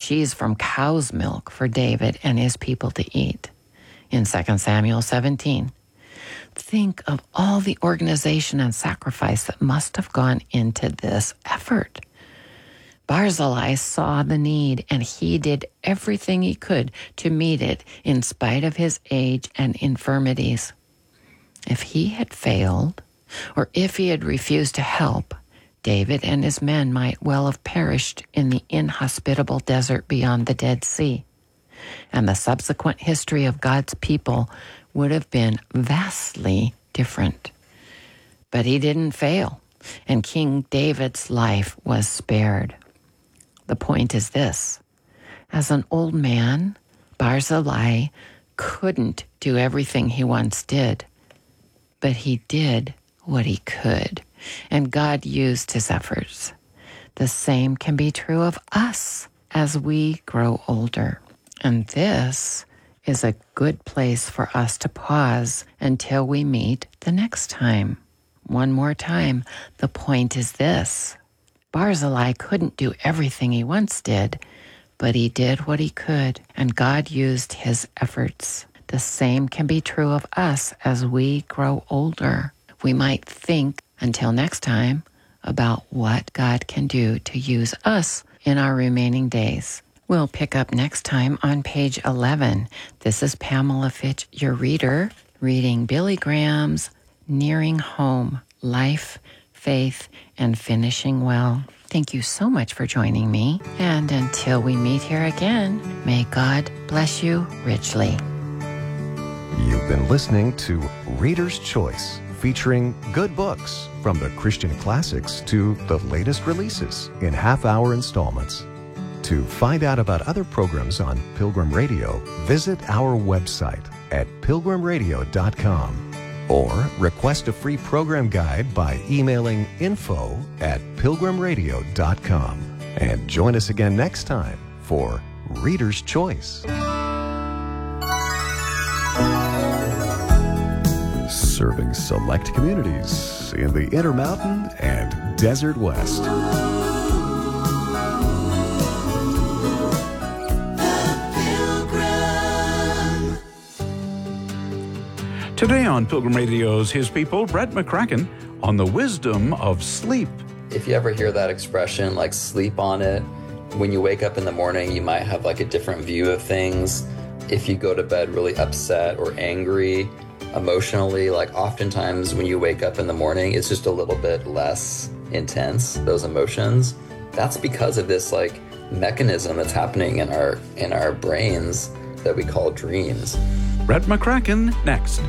cheese from cow's milk for David and his people to eat in 2 Samuel 17. Think of all the organization and sacrifice that must have gone into this effort. Barzillai saw the need, and he did everything he could to meet it in spite of his age and infirmities. If he had failed, or if he had refused to help, David and his men might well have perished in the inhospitable desert beyond the Dead Sea, and the subsequent history of God's people would have been vastly different. But he didn't fail, and King David's life was spared. The point is this: as an old man, Barzillai couldn't do everything he once did, but he did what he could, and God used his efforts. The same can be true of us as we grow older. And this is a good place for us to pause until we meet the next time. One more time, the point is this: Barzillai couldn't do everything he once did, but he did what he could, and God used his efforts. The same can be true of us as we grow older. We might think, until next time, about what God can do to use us in our remaining days. We'll pick up next time on page 11. This is Pamela Fitch, your reader, reading Billy Graham's Nearing Home, Life, Faith, and Finishing Well. Thank you so much for joining me. And until we meet here again, may God bless you richly. You've been listening to Reader's Choice, featuring good books from the Christian classics to the latest releases in half-hour installments. To find out about other programs on Pilgrim Radio, visit our website at pilgrimradio.com or request a free program guide by emailing info@pilgrimradio.com. And join us again next time for Reader's Choice. Serving select communities in the Intermountain and Desert West. Today on Pilgrim Radio's His People, Brett McCracken on the wisdom of sleep. If you ever hear that expression, like sleep on it, when you wake up in the morning, you might have like a different view of things. If you go to bed really upset or angry, emotionally, like oftentimes when you wake up in the morning, it's just a little bit less intense, those emotions. That's because of this like mechanism that's happening in our brains that we call dreams. Brett McCracken next.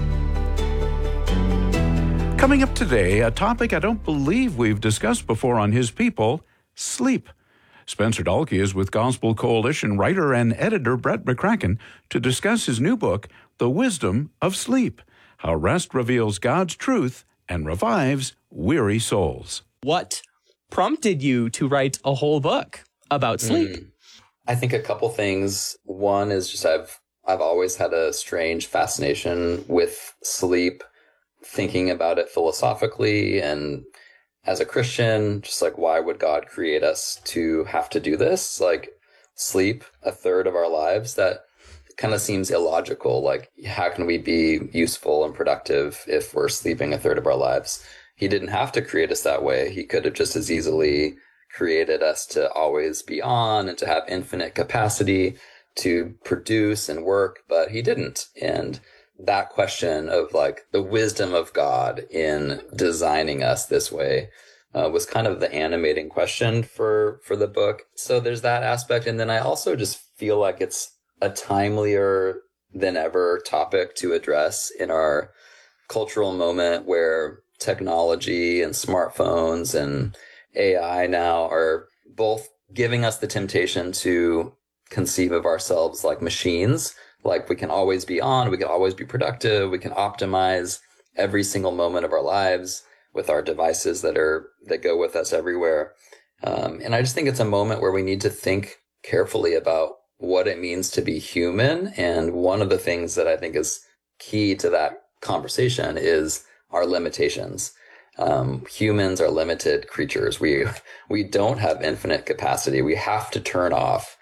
Coming up today, a topic I don't believe we've discussed before on His People, sleep. Spencer Dalkey is with Gospel Coalition writer and editor Brett McCracken to discuss his new book, The Wisdom of Sleep, How Rest Reveals God's Truth and Revives Weary Souls. What prompted you to write a whole book about sleep? I think a couple things. One is just I've always had a strange fascination with sleep, thinking about it philosophically, and as a Christian, just like, why would God create us to have to do this? Like, sleep a third of our lives, that kind of seems illogical. Like, how can we be useful and productive if we're sleeping a third of our lives? He didn't have to create us that way. He could have just as easily created us to always be on and to have infinite capacity to produce and work, but he didn't. And that question of like the wisdom of God in designing us this way was kind of the animating question for the book. So there's that aspect. And then I also just feel like it's a timelier than ever topic to address in our cultural moment where technology and smartphones and AI now are both giving us the temptation to conceive of ourselves like machines. Like, we can always be on, we can always be productive, we can optimize every single moment of our lives with our devices that go with us everywhere. And I just think it's a moment where we need to think carefully about what it means to be human. And one of the things that I think is key to that conversation is our limitations. Humans are limited creatures. We don't have infinite capacity. We have to turn off